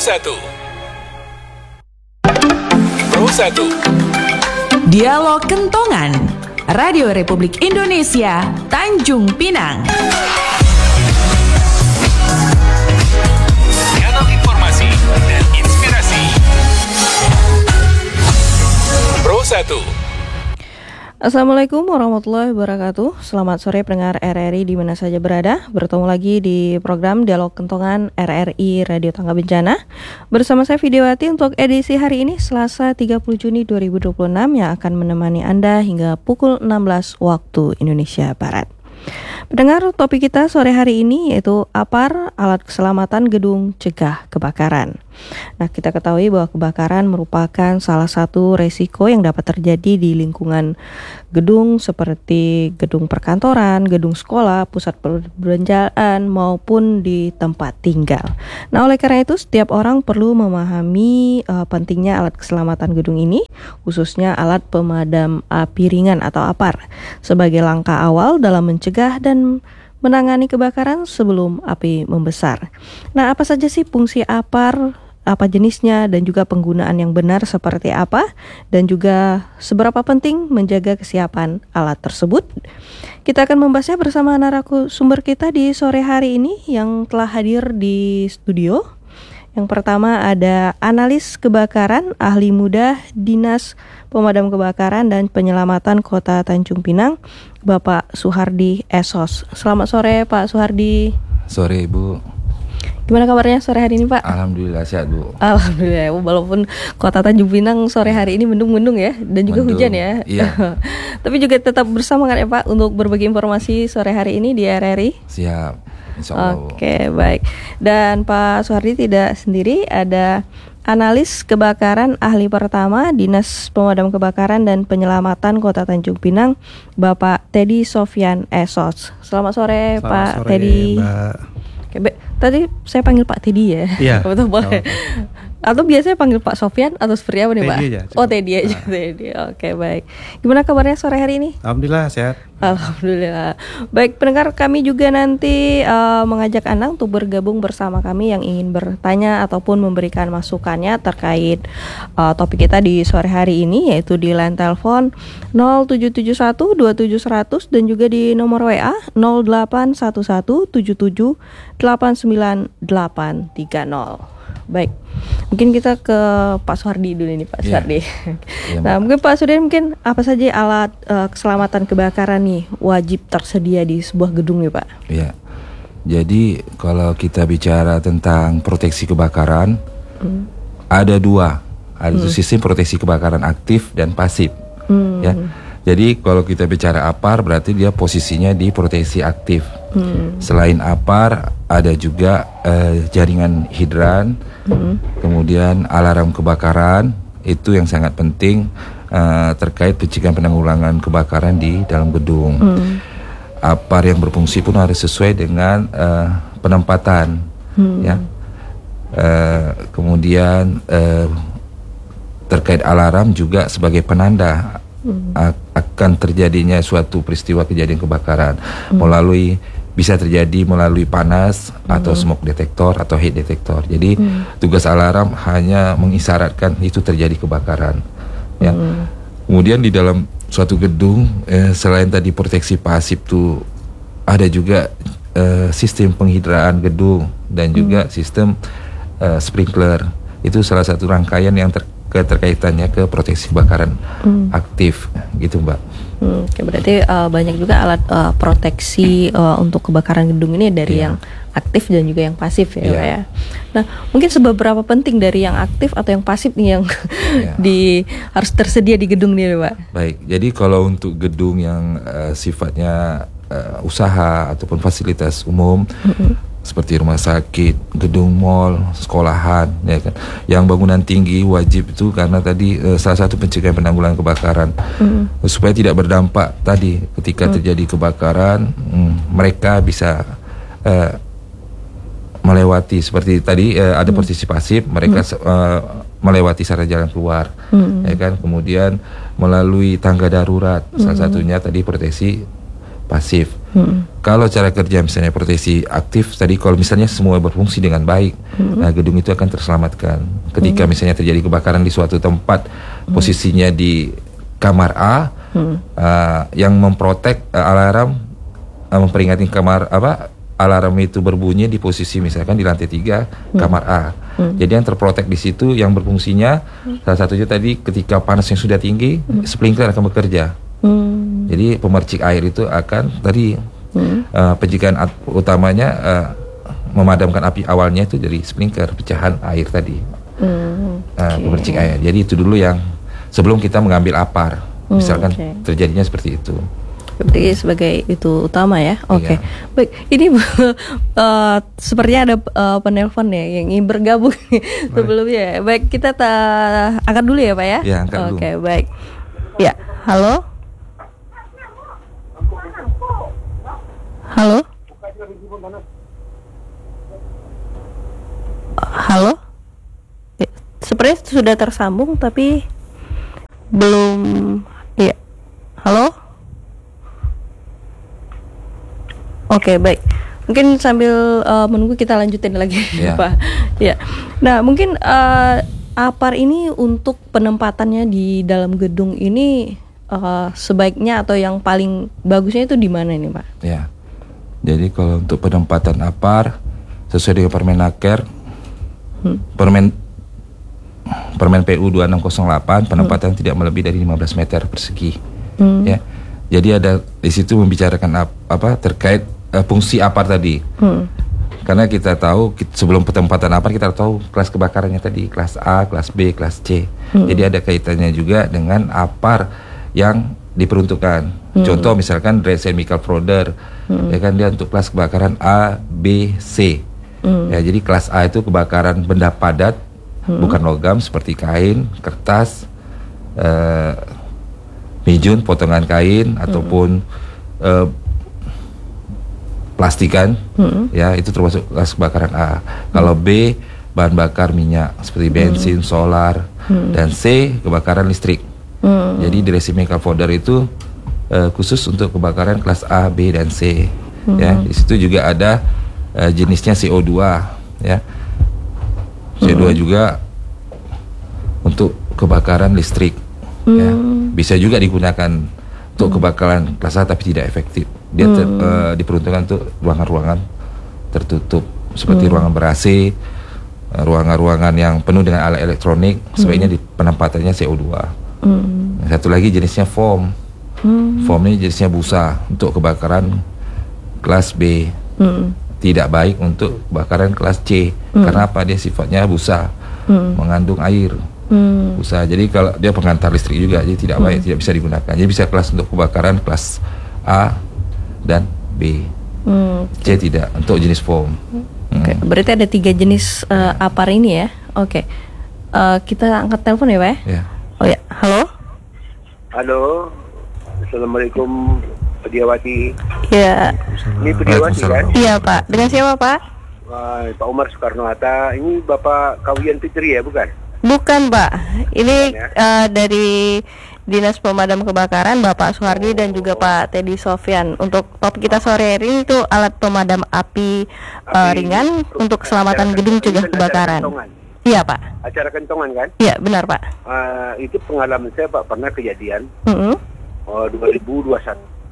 Dialog Kentongan, Radio Republik Indonesia, Tanjung Pinang. Kanal informasi dan inspirasi. Pro 1. Assalamualaikum warahmatullahi wabarakatuh. Selamat sore pendengar RRI di mana saja berada. Bertemu lagi di program Dialog Kentongan RRI Radio Tangga Bencana. Bersama saya Widiawati untuk edisi hari ini Selasa 30 Juni 2026 yang akan menemani Anda hingga pukul 16 waktu Indonesia Barat. Pendengar, topik kita sore hari ini yaitu APAR, alat keselamatan gedung cegah kebakaran. Nah, kita ketahui bahwa kebakaran merupakan salah satu resiko yang dapat terjadi di lingkungan gedung seperti gedung perkantoran, gedung sekolah, pusat perbelanjaan maupun di tempat tinggal. Nah, oleh karena itu setiap orang perlu memahami pentingnya alat keselamatan gedung ini, khususnya alat pemadam api ringan atau APAR sebagai langkah awal dalam mencegah dan menangani kebakaran sebelum api membesar. Nah, apa saja sih fungsi APAR, apa jenisnya, dan juga penggunaan yang benar seperti apa, dan juga seberapa penting menjaga kesiapan alat tersebut? Kita akan membahasnya bersama narasumber kita di sore hari ini yang telah hadir di studio. Yang pertama ada analis kebakaran, ahli muda Dinas Pemadam Kebakaran dan Penyelamatan Kota Tanjung Pinang, Bapak Suhardi Esos. Selamat sore Pak Suhardi. Sore Ibu. Gimana kabarnya sore hari ini Pak? Alhamdulillah sehat Bu. Alhamdulillah, walaupun Kota Tanjung Pinang sore hari ini mendung-mendung ya, dan juga hujan ya. Iya. Tapi juga tetap bersama kan ya Pak untuk berbagi informasi sore hari ini di RRI. Siap. Insyaallah. Oke, baik. Dan Pak Suhardi tidak sendiri, ada analis kebakaran ahli pertama Dinas Pemadam Kebakaran dan Penyelamatan Kota Tanjung Pinang, Bapak Teddy Sofyan Esos. Selamat sore Pak Teddy. Oke, tadi saya panggil Pak Teddy ya. Iya. Betul boleh. Atau biasanya panggil Pak Sofyan atau seperti apa nih Pak? Teddy aja. Oh Teddy aja. Teddy. Oke, baik. Gimana kabarnya sore hari ini? Alhamdulillah sehat. Alhamdulillah. Baik pendengar, kami juga nanti mengajak Anda untuk bergabung bersama kami yang ingin bertanya ataupun memberikan masukannya terkait topik kita di sore hari ini, yaitu di line telepon 0771 2700 dan juga di nomor WA 0811 77 89830. Baik, mungkin kita ke Pak Suhardi dulu nih Pak Suhardi. Yeah. Nah, mungkin Pak Suhardi, mungkin apa saja alat keselamatan kebakaran nih wajib tersedia di sebuah gedung nih Pak? Iya. Jadi kalau kita bicara tentang proteksi kebakaran, ada dua. Ada sistem proteksi kebakaran aktif dan pasif. Ya. Jadi kalau kita bicara APAR berarti dia posisinya di proteksi aktif. Selain APAR ada juga jaringan hidran, kemudian alarm kebakaran, itu yang sangat penting terkait pencegahan penanggulangan kebakaran di dalam gedung. APAR yang berfungsi pun harus sesuai dengan penempatan, ya. Kemudian terkait alarm juga sebagai penanda akan terjadinya suatu peristiwa kejadian kebakaran bisa terjadi melalui panas atau smoke detector atau heat detector. Jadi tugas alarm hanya mengisyaratkan itu terjadi kebakaran. Ya. Kemudian di dalam suatu gedung selain tadi proteksi pasif itu ada juga sistem penghidraan gedung dan juga sistem sprinkler. Itu salah satu rangkaian yang keterkaitannya ke proteksi kebakaran aktif gitu Mbak. Oke, berarti banyak juga alat proteksi untuk kebakaran gedung ini dari yang aktif dan juga yang pasif ya Pak ya. Nah, mungkin seberapa penting dari yang aktif atau yang pasif nih yang harus tersedia di gedung nih Pak? Baik, jadi kalau untuk gedung yang sifatnya usaha ataupun fasilitas umum seperti rumah sakit, gedung mall, sekolahan, ya kan. Yang bangunan tinggi wajib itu karena tadi salah satu pencegahan penanggulangan kebakaran supaya tidak berdampak tadi ketika terjadi kebakaran, mereka bisa melewati seperti tadi ada posisi pasif, mereka melewati sarana jalan keluar, ya kan. Kemudian melalui tangga darurat, salah satunya tadi proteksi pasif. Kalau cara kerja misalnya proteksi aktif tadi, kalau misalnya semua berfungsi dengan baik, nah gedung itu akan terselamatkan. Ketika misalnya terjadi kebakaran di suatu tempat, posisinya di kamar A, yang memprotek alarm, memperingati kamar alarm itu berbunyi di posisi misalkan di lantai 3 kamar A. Jadi yang terprotek di situ yang berfungsinya salah satunya tadi ketika panas yang sudah tinggi, sprinkler akan bekerja. Jadi pemercik air itu akan tadi pencegahan utamanya memadamkan api awalnya itu dari sprinkler pecahan air tadi. Pemercik air. Jadi itu dulu yang sebelum kita mengambil apar. Misalkan terjadinya seperti itu. Berarti sebagai itu utama ya. Oke. Baik, ini sepertinya ada penelpon ya yang ingin bergabung sebelumnya. Baik, kita angkat dulu ya, Pak ya. Ya, angkat dulu. Oke, baik. Ya, halo. Halo. Halo. Sepertinya sudah tersambung tapi belum. Ya. Halo. Oke, baik. Mungkin sambil menunggu kita lanjutin lagi, Pak. Ya. Nah, mungkin apar ini untuk penempatannya di dalam gedung ini sebaiknya atau yang paling bagusnya itu di mana ini, Pak? Ya. Jadi kalau untuk penempatan apar sesuai dengan Permenaker, Permen PU 2608, penempatan tidak melebihi dari 15 meter persegi. Ya. Jadi ada di situ membicarakan terkait fungsi apar tadi. Karena kita tahu sebelum penempatan apar kita tahu kelas kebakarannya tadi, kelas A, kelas B, kelas C. Jadi ada kaitannya juga dengan apar yang diperuntukkan. Contoh misalkan dry chemical powder, ya kan dia untuk kelas kebakaran A, B, C. Ya, jadi kelas A itu kebakaran benda padat, bukan logam seperti kain, kertas, mijun, potongan kain ataupun plastikan, ya itu termasuk kelas kebakaran A. Kalau B bahan bakar minyak seperti bensin, solar, dan C kebakaran listrik. Jadi dry chemical powder itu khusus untuk kebakaran kelas A, B, dan C. Ya, di situ juga ada jenisnya CO2, ya. CO2 juga untuk kebakaran listrik. Ya. Bisa juga digunakan untuk kebakaran kelas A tapi tidak efektif. Dia diperuntukkan untuk ruangan-ruangan tertutup seperti ruangan ber-AC, ruangan-ruangan yang penuh dengan alat elektronik. Sebaiknya di penempatannya CO2. Satu lagi jenisnya foam. Foam ini jenisnya busa untuk kebakaran kelas B. Tidak baik untuk kebakaran kelas C. Karena apa? Dia sifatnya busa, mengandung air. Busa. Jadi kalau dia pengantar listrik juga, jadi tidak baik, tidak bisa digunakan. Jadi bisa kelas untuk kebakaran kelas A dan B. C tidak untuk jenis foam. Berarti ada 3 jenis apar ini ya. Oke. Kita angkat telepon ya, Pak ya? Oh ya, halo. Halo. Assalamualaikum, Pediawati. Ya. Ini Pediawati kan? Iya, Pak. Dengan siapa, Pak? Pak Umar Soekarno-Hatta. Ini Bapak Kawian Fitri ya, bukan? Bukan, Pak. Ini dari Dinas Pemadam Kebakaran Bapak Suhardi dan juga Pak Teddy Sofyan. Untuk topik kita sore hari ini itu alat pemadam api ringan untuk keselamatan gedung cegah kebakaran. Iya, Pak. Acara kentongan kan? Iya, benar, Pak. Itu pengalaman saya, Pak, pernah kejadian 2021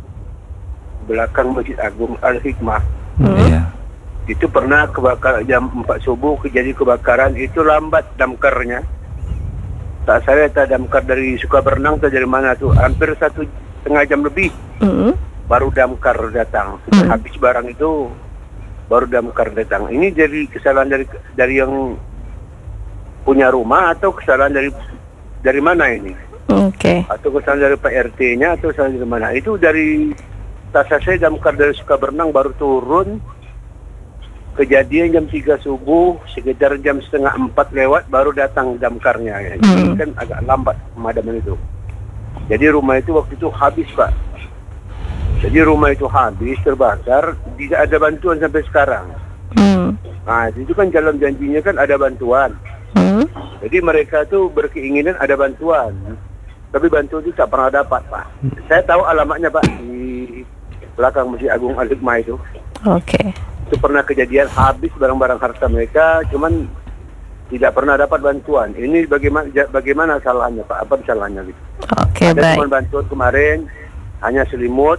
belakang Masjid Agung Al-Hikmah. Iya. Itu pernah kebakaran jam 4 subuh, kejadian kebakaran itu lambat damkarnya. Tak saya damkar dari Sukaberenang atau dari mana tuh, hampir 1,5 jam lebih baru damkar datang. Habis barang itu baru damkar datang. Ini jadi kesalahan dari yang punya rumah atau kesalahan dari mana ini? Atau kesalahan dari Pak RT-nya atau kesalahan dari mana? Itu dari tasa saya damkar dari Sukaberenang baru turun. Kejadian jam 3 subuh, sekitar jam 3:30 lewat baru datang damkarnya. Ya. Jadi kan agak lambat pemadaman itu. Jadi rumah itu waktu itu habis, Pak. Jadi rumah itu habis, terbakar, tidak ada bantuan sampai sekarang. Nah, itu kan dalam janjinya kan ada bantuan. Jadi mereka tuh berkeinginan ada bantuan. Tapi bantuan itu tak pernah dapat, Pak. Saya tahu alamatnya, Pak, di belakang Masjid Agung Al-Hikmah itu. Oke. Itu pernah kejadian habis barang-barang harta mereka, cuman tidak pernah dapat bantuan. Ini bagaimana salahnya Pak? Apa salahnya gitu? Oke, Ada baik. cuma bantuan kemarin hanya selimut,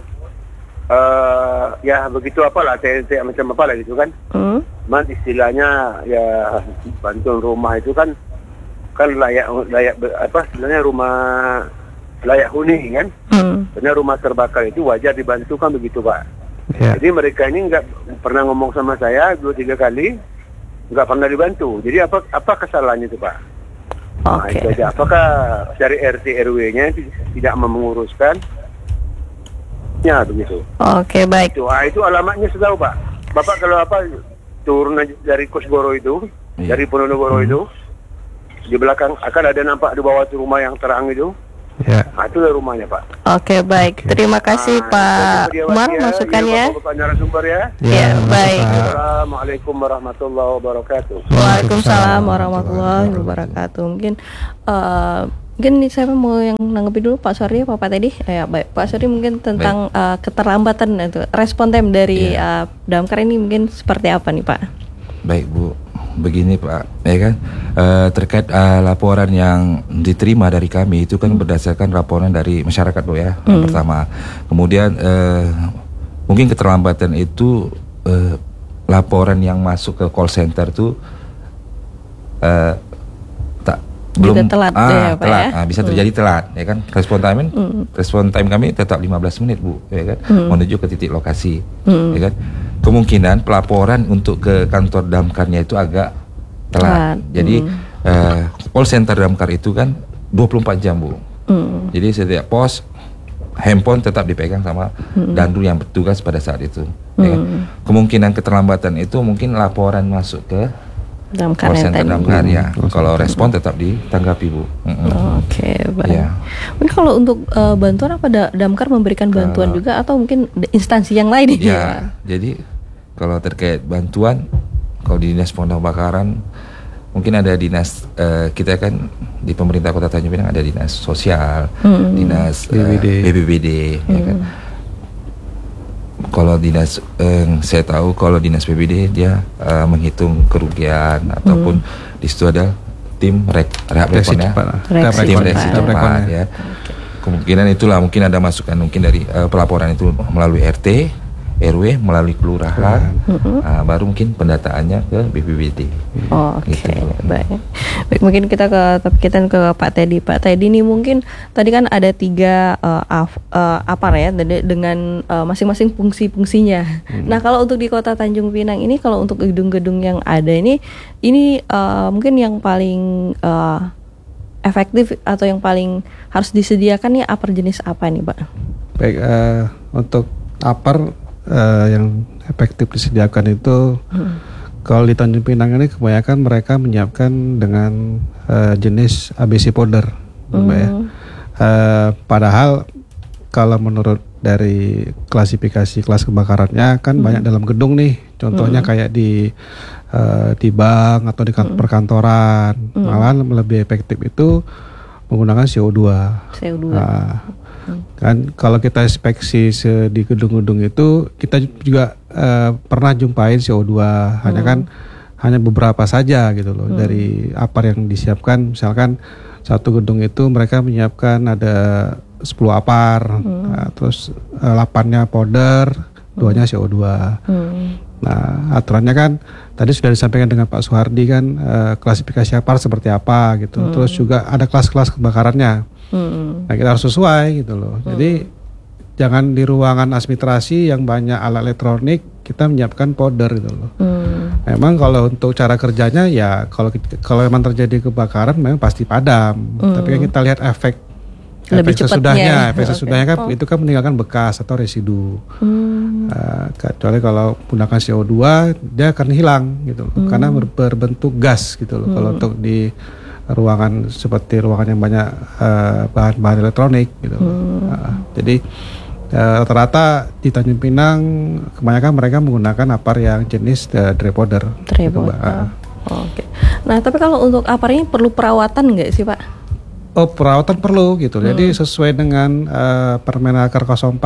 ya begitu apalah, TNT macam apalah gitu kan. Cuman istilahnya ya bantuan rumah itu kan layak istilahnya rumah layak huni kan. Karena rumah terbakar itu wajar dibantu kan begitu Pak. Ya. Jadi mereka ini nggak pernah ngomong sama saya 2-3 kali, nggak pernah dibantu. Jadi apa kesalahannya itu Pak? Nah, Oke. itu aja. Apakah dari RT RW-nya tidak menguruskan? Ya begitu. Oke, baik. Itu alamatnya sudah Pak. Bapak kalau turun aja dari Kosgoro itu, dari Ponorogo itu, di belakang akan ada nampak di bawah itu rumah yang terang itu. Ya. Nah, itu rumahnya Pak. Oke, baik. Terima kasih Pak Umar masukannya. Bapak narasumber ya. Ya, baik. Assalamualaikum warahmatullahi wabarakatuh. Waalaikumsalam warahmatullahi wabarakatuh. Mungkin nih saya mau yang nanggepi dulu Pak Sori, Pak Teddy. Ya, baik. Pak Sori mungkin tentang keterlambatan itu respon time dari Damkar ini mungkin seperti apa nih Pak? Baik Bu, begini Pak, ya kan terkait laporan yang diterima dari kami itu kan berdasarkan laporan dari masyarakat Bu ya, yang pertama. Kemudian mungkin keterlambatan itu laporan yang masuk ke call center tuh belum telat ya, Pak, telat. ya? Bisa terjadi telat ya kan. Respon time kami tetap 15 menit Bu ya kan, menuju ke titik lokasi ya kan. Kemungkinan pelaporan untuk ke kantor damkarnya itu agak telat. Jadi call center damkar itu kan 24 jam Bu. Jadi setiap pos handphone tetap dipegang sama dandu yang bertugas pada saat itu ya kan? Kemungkinan keterlambatan itu mungkin laporan masuk ke Damkar call center tadi. damkar ya. Kalau respon tetap ditanggapi Bu. Oke, baik. Ya. Mungkin kalau untuk bantuan apa Damkar memberikan bantuan juga atau mungkin instansi yang lain Ya, jadi kalau terkait bantuan, kalau di dinas pemadam kebakaran mungkin ada dinas kita kan di pemerintah Kota Tanjung Pinang ada dinas sosial, dinas BPBD, ya kan. Kalau dinas saya tahu kalau dinas BPBD dia menghitung kerugian ataupun di situ ada tim rehab rekon ya, tim reaksi cepat ya. Kemungkinan itulah mungkin ada masukan mungkin dari pelaporan itu melalui RT, RW, melalui kelurahan, baru mungkin pendataannya ke BPBD. Oke, Gitu. baik. Baik, mungkin kita ke Pak Teddy. Pak Teddy ini mungkin tadi kan ada 3 apar ya dengan masing-masing fungsi-fungsinya. Nah, kalau untuk di Kota Tanjung Pinang ini, kalau untuk gedung-gedung yang ada ini mungkin yang paling efektif atau yang paling harus disediakan nih apar jenis apa nih, Pak? Baik, untuk apar yang efektif disediakan itu kalau di Tanjung Pinang ini kebanyakan mereka menyiapkan dengan jenis ABC powder, Mbak ya. Padahal kalau menurut dari klasifikasi kelas kebakarannya kan banyak dalam gedung nih, contohnya kayak di bank atau di perkantoran, malah lebih efektif itu menggunakan CO2. Nah, kan kalau kita inspeksi di gedung-gedung itu kita juga pernah jumpain CO2 hanya beberapa saja gitu loh dari apar yang disiapkan. Misalkan satu gedung itu mereka menyiapkan ada 10 apar, terus 8-nya powder, 2-nya CO2. Nah, aturannya kan tadi sudah disampaikan dengan Pak Suhardi kan, klasifikasi apar seperti apa gitu. Terus juga ada kelas-kelas kebakarannya. Nah, kita harus sesuai gitu loh. Jadi jangan di ruangan administrasi yang banyak alat elektronik kita menyiapkan powder gitu loh. Memang kalau untuk cara kerjanya ya kalau memang terjadi kebakaran memang pasti padam. Tapi kan kita lihat efek sesudahnya kan itu kan meninggalkan bekas atau residu. Kecuali kalau menggunakan CO2 dia akan hilang gitu loh, karena berbentuk gas gitu loh. Kalau untuk di ruangan seperti ruangan yang banyak bahan-bahan elektronik gitu. Jadi rata-rata di Tanjung Pinang kebanyakan mereka menggunakan apar yang jenis dry powder. Oke. Nah, tapi kalau untuk apar ini perlu perawatan nggak sih, Pak? Oh, perawatan perlu gitu. Jadi sesuai dengan Permenaker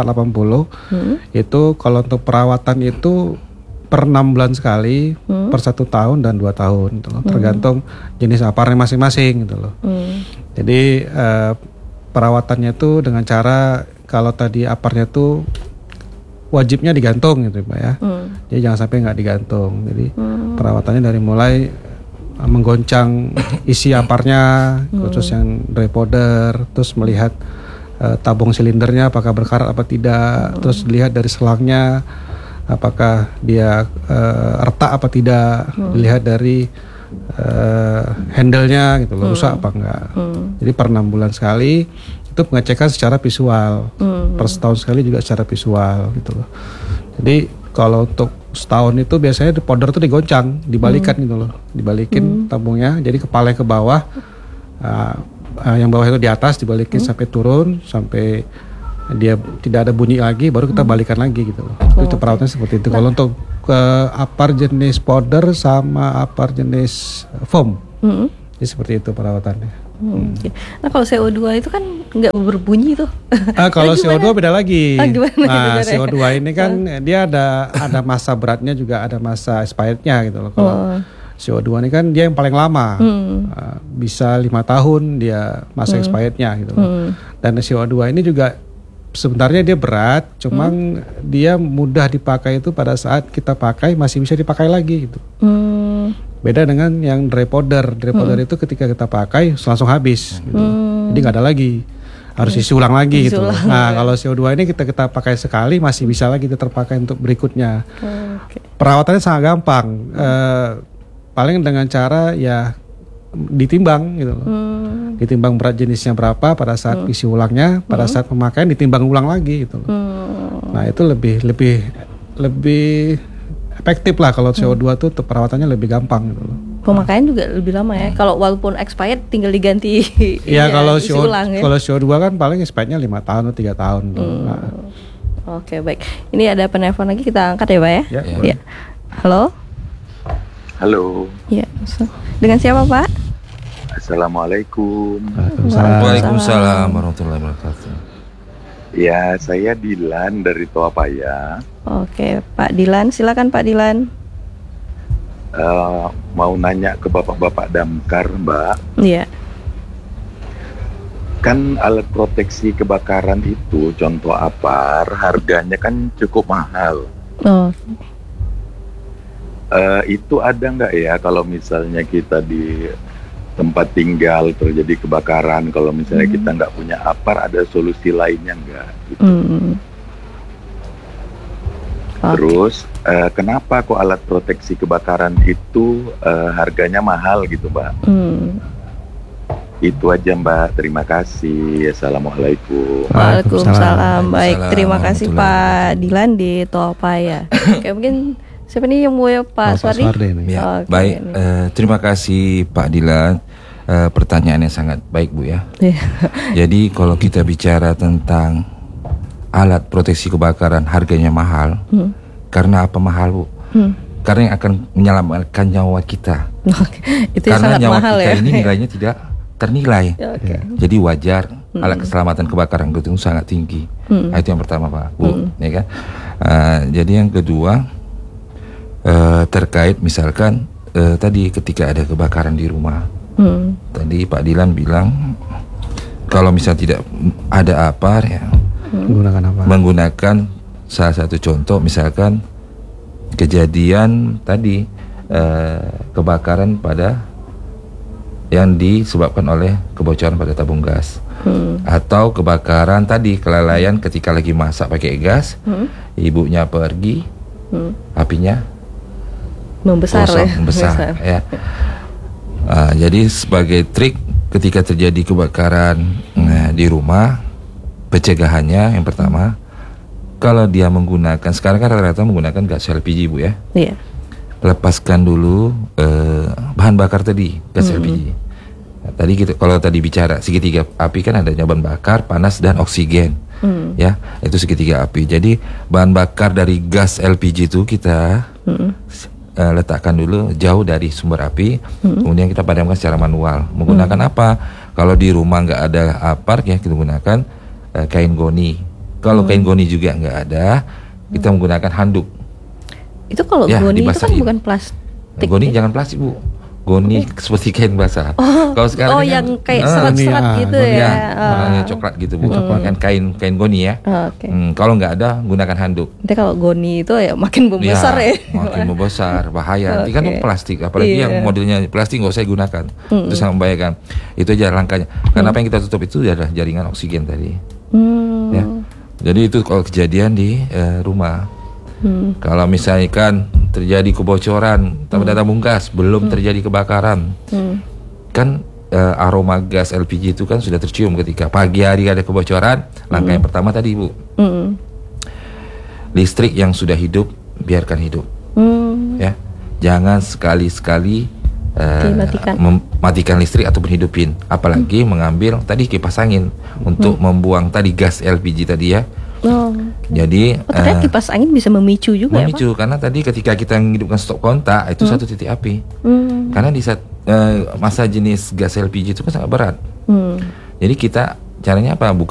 0480 itu kalau untuk perawatan itu per 6 bulan sekali, per 1 tahun dan 2 tahun gitu loh. Tergantung jenis aparnya masing-masing gitu loh. Jadi perawatannya itu dengan cara kalau tadi aparnya tuh wajibnya digantung gitu Pak ya. Jadi jangan sampai nggak digantung. Jadi perawatannya dari mulai menggoncang isi aparnya, terus yang dry powder, terus melihat tabung silindernya apakah berkarat apa tidak, terus dilihat dari selangnya apakah dia retak apa tidak, dilihat dari handle-nya gitu loh, rusak apa enggak. Jadi per 6 bulan sekali itu pengecekan secara visual, per setahun sekali juga secara visual gitu loh. Jadi kalau untuk setahun itu biasanya powder tuh digoncang, dibalikan gitu loh, dibalikin tabungnya, jadi kepala ke bawah, yang bawah itu di atas dibalikin sampai turun, sampai dia tidak ada bunyi lagi, baru kita balikan lagi gitu loh. Itu perawatannya seperti itu. Kalau untuk apar jenis powder sama apar jenis foam, jadi seperti itu perawatannya. Nah kalau CO2 itu kan nggak berbunyi tuh. Kalau CO2 beda lagi. Nah itu CO2 ini kan dia ada masa beratnya juga ada masa expirednya gitu loh. Kalau CO2 ini kan dia yang paling lama, bisa 5 tahun dia masa expirednya gitu loh. Dan CO2 ini juga sebenarnya dia berat, cuman dia mudah dipakai itu pada saat kita pakai masih bisa dipakai lagi gitu. Beda dengan yang dry powder. Dry powder itu ketika kita pakai langsung habis gitu. Jadi nggak ada lagi, harus isi ulang lagi gitu. Nah kalau CO2 ini kita pakai sekali masih bisa lagi terpakai untuk berikutnya. Perawatannya sangat gampang, paling dengan cara ya ditimbang gitu loh. Ditimbang berat jenisnya berapa pada saat isi ulangnya, pada saat pemakaian ditimbang ulang lagi gitu loh. Nah itu lebih efektif lah kalau CO2 tuh perawatannya lebih gampang gitu loh. Pemakaian juga lebih lama ya. Kalau walaupun expired tinggal diganti. Iya kalau ya. CO2 kan paling expirednya 5 tahun atau 3 tahun. Nah. Oke baik. Ini ada penelpon lagi, kita angkat ya Pak ya. Ya. Halo. Halo. Ya. Dengan siapa Pak? Assalamualaikum. Waalaikumsalam warahmatullahi wabarakatuh. Ya, saya Dilan dari Toapaya. Oke, Pak Dilan, silakan Pak Dilan. Mau nanya ke bapak-bapak damkar, Mbak. Iya. Kan alat proteksi kebakaran itu, contoh apar, harganya kan cukup mahal. Oh. Itu ada nggak ya kalau misalnya kita di tempat tinggal terjadi kebakaran, kalau misalnya kita nggak punya apar, ada solusi lainnya nggak? Gitu. Terus kenapa kok alat proteksi kebakaran itu harganya mahal gitu Mbak? Itu aja Mbak, terima kasih. Assalamualaikum. Waalaikumsalam. Baik, terima kasih Pak Dilan di Toapaya. Oke, mungkin siapa nih yang mau ya Pak Suwardi? Ya, baik, terima kasih Pak Dilan. Pertanyaannya sangat baik Bu ya. Jadi kalau kita bicara tentang alat proteksi kebakaran harganya mahal, karena apa mahal Bu? Karena yang akan menyelamatkan nyawa kita. Itu karena sangat nyawa mahal kita ya. ini nilainya tidak ternilai. Jadi wajar alat keselamatan kebakaran itu sangat tinggi. Nah, itu yang pertama Pak Bu, ya kan. Jadi yang kedua terkait misalkan tadi ketika ada kebakaran di rumah. Tadi Pak Dilan bilang kalau misalnya tidak ada apar ya menggunakan salah satu contoh misalkan kejadian tadi kebakaran pada yang disebabkan oleh kebocoran pada tabung gas atau kebakaran tadi kelalaian ketika lagi masak pakai gas, ibunya pergi, apinya membesar ya. Jadi sebagai trik ketika terjadi kebakaran di rumah, pencegahannya yang pertama, kalau dia menggunakan, sekarang kan rata-rata menggunakan gas LPG Bu ya. Iya. Lepaskan dulu bahan bakar tadi, gas LPG. Nah, tadi kita, kalau tadi bicara segitiga api kan adanya bahan bakar, panas dan oksigen. Ya, itu segitiga api. Jadi bahan bakar dari gas LPG itu kita letakkan dulu jauh dari sumber api, kemudian kita padamkan secara manual. Menggunakan apa? Kalau di rumah nggak ada apar ya kita gunakan kain goni. Kalau kain goni juga nggak ada, kita menggunakan handuk. Itu kalau Ya, goni itu kan dibasahin. bukan plastik. Goni ya? jangan plastik Bu. Goni seperti kain basah. Kalau sekarang yang kayak goni, serat-serat gitu goni, ya. warnanya coklat gitu Bu. Kan kain goni ya. Oke. Kalau nggak ada gunakan handuk. Nanti kalau goni itu ya makin membesar ya. Makin membesar, bahaya. Nanti kan Oke. itu plastik, apalagi Iya. yang modelnya plastik nggak usah digunakan. Itu sangat membahayakan. Itu aja langkahnya. Karena apa yang kita tutup itu adalah jaringan oksigen tadi. Ya. Jadi itu kalau kejadian di rumah. Kalau misalkan terjadi kebocoran, tabung gas, belum terjadi kebakaran, kan aroma gas LPG itu kan sudah tercium ketika pagi hari ada kebocoran. Langkah yang pertama tadi Bu, listrik yang sudah hidup biarkan hidup, ya, jangan sekali-sekali Dimatikan. matikan listrik atau hidupin, apalagi mengambil tadi kipas angin untuk membuang tadi gas LPG tadi ya. Jadi ternyata kipas angin bisa memicu juga memicu, karena tadi ketika kita menghidupkan stop kontak itu satu titik api. Karena di saat masa jenis gas LPG itu kan sangat berat. Jadi kita caranya apa?